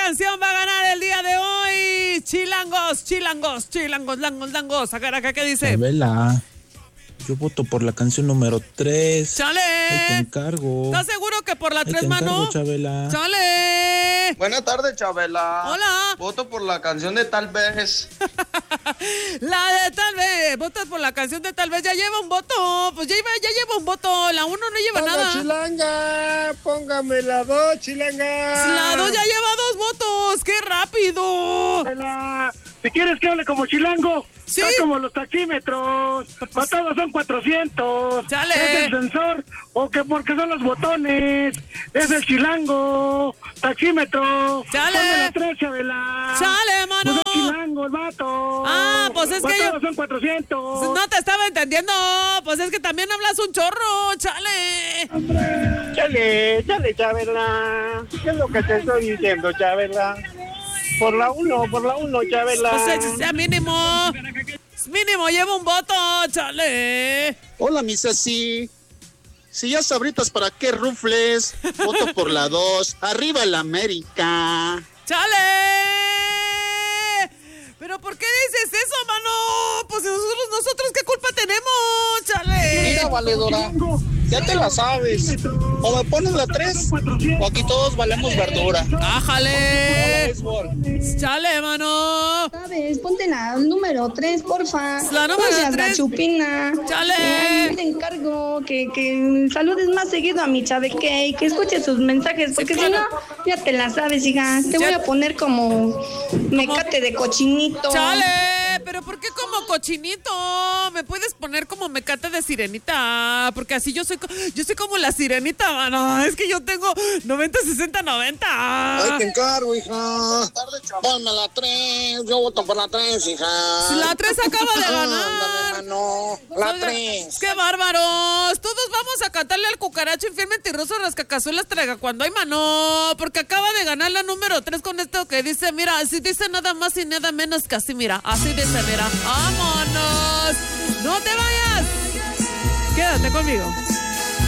canción va a ganar el día de hoy? Chilangos, langos. Acá, ¿qué dice? Chabela, yo voto por la canción número 3. ¡Chale! Ahí te encargo. ¿Estás seguro que por la 3, mano? Encargo, Chabela. ¡Chale! Buenas tardes, Chabela. Hola. Voto por la canción de Tal vez. La de Tal vez. Votas por la canción de Tal vez. Ya lleva un voto. Pues ya lleva un voto. La 1 no lleva nada. Chilanga, póngame la 2, chilanga. La 2 ya lleva 2 votos. ¡Qué rápido! Si quieres que hable como chilango, ¿sí? Es como los taxímetros. Para todos son 400. ¡Chale! Es el sensor, o que porque son los botones. Es el chilango, taxímetro. ¡Chale! Ponme la 3, Chabela. ¡Chale, mano! Pues es chilango el vato. Ah, pues es que yo... Todos son 400. No te estaba entendiendo. Pues es que también hablas un chorro. ¡Chale! Chale, Chabela. ¿Qué es lo que te estoy diciendo, Chabela? Por la 1, Chabela. Pues ya mínimo lleva un voto, chale. Hola, mi Ceci. Si ya sabritas para qué rufles, voto por la 2. Arriba el América. ¡Chale! ¿Pero por qué dices eso, mano? Pues nosotros ¿qué culpa tenemos? ¡Chale! Mira, valedora, ya te la sabes. O me pones la 3, o aquí todos valemos verdura. ¡Ájale! ¡Chale, mano! ¿Sabes? Ponte la número 3, porfa. La número 3. La chupina. ¡Chale! Te encargo que saludes más seguido a mi Chabeque y que escuche sus mensajes, porque si no, ya te la sabes, hija. Te voy a poner como mecate de cochinito. ¡Chale! ¿Pero por qué como cochinito? ¿Me puedes poner como mecate de sirenita? Porque así yo soy como la sirenita, mano. Es que yo tengo 90, 60, 90. Ahí te encargo, hija. Ponme la 3, yo voto por la 3, hija. La 3 acaba de ganar. Ándale, mano. La 3. ¡Qué bárbaros! Todos vamos a cantarle al cucaracho infiel mentiroso rascacazuelas traiga cuando hay mano. Porque acaba de ganar la número 3 con esto que dice, mira, si dice nada más y nada menos que así, mira. Así dice, mira. ¡Vámonos! ¡No te vayas! Quédate conmigo.